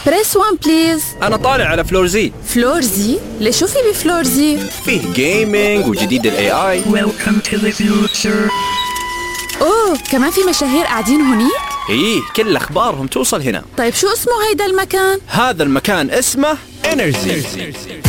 بريس 1 بليز. أنا طالع على فلور زي. فلور زي؟ ليش شو في بفلور زي؟ فيه جيمينج وجديد ال AI. Welcome to the future. أوه كمان في مشاهير قاعدين هوني؟ إيه كل أخبارهم توصل هنا. طيب شو اسمه هيدا المكان؟ هذا المكان اسمه Energy.